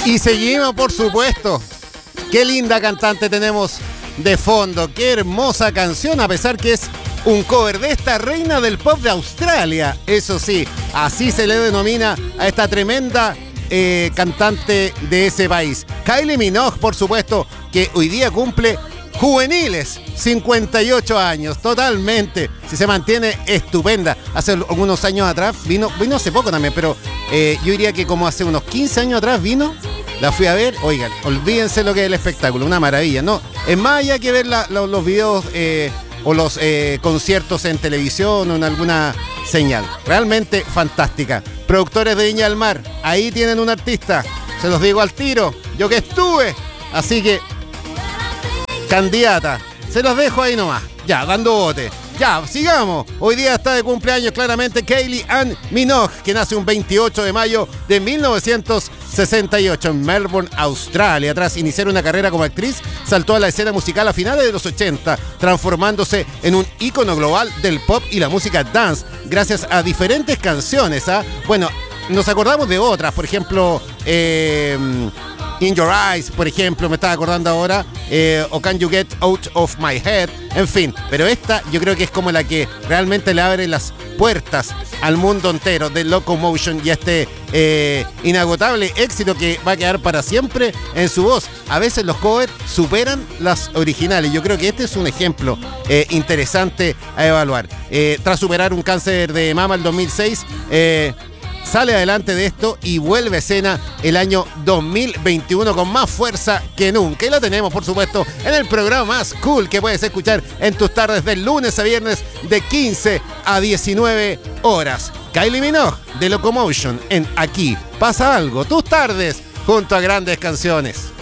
Y seguimos, por supuesto. Qué linda cantante tenemos de fondo. Qué hermosa canción, a pesar que es un cover de esta reina del pop de Australia. Eso sí, así se le denomina a esta tremenda cantante de ese país. Kylie Minogue, por supuesto, que hoy día cumple juveniles 58 años, totalmente. Si se mantiene estupenda. Hace algunos años atrás vino hace poco también, pero yo diría que como hace unos 15 años atrás vino. La fui a ver, oigan, olvídense lo que es el espectáculo, una maravilla, ¿no? Es más allá que ver los videos o los conciertos en televisión o en alguna señal. Realmente fantástica. Productores de Viña del Mar, ahí tienen un artista, se los digo al tiro, yo que estuve. Así que, candidata, se los dejo ahí nomás, ya, dando bote. Ya, sigamos. Hoy día está de cumpleaños claramente Kylie Ann Minogue, que nace un 28 de mayo de 1968 en Melbourne, Australia. Tras iniciar una carrera como actriz, saltó a la escena musical a finales de los 80, transformándose en un ícono global del pop y la música dance, gracias a diferentes canciones. Bueno, nos acordamos de otras, por ejemplo, In Your Eyes, por ejemplo, me estaba acordando ahora, o Can You Get Out of My Head, en fin, pero esta yo creo que es como la que realmente le abre las puertas al mundo entero de Locomotion y a este inagotable éxito que va a quedar para siempre en su voz. A veces los covers superan las originales, yo creo que este es un ejemplo interesante a evaluar. Tras superar un cáncer de mama el 2006, sale adelante de esto y vuelve a escena el año 2021 con más fuerza que nunca. Y la tenemos, por supuesto, en el programa más cool que puedes escuchar en tus tardes de lunes a viernes de 15 a 19 horas. Kylie Minogue de Locomotion en Aquí Pasa Algo, tus tardes junto a grandes canciones.